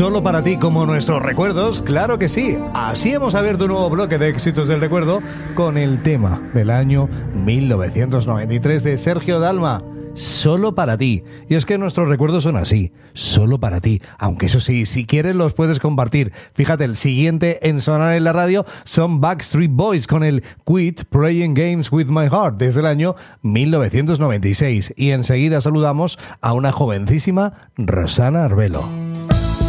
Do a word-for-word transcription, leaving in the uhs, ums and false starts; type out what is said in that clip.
solo para ti como nuestros recuerdos, claro que sí. Así hemos abierto un nuevo bloque de éxitos del recuerdo con el tema del año mil novecientos noventa y tres de Sergio Dalma. Solo para ti. Y es que nuestros recuerdos son así, solo para ti. Aunque eso sí, si quieres los puedes compartir. Fíjate, el siguiente en sonar en la radio son Backstreet Boys con el Quit Playing Games With My Heart desde el año mil novecientos noventa y seis. Y enseguida saludamos a una jovencísima Rosana Arbelo.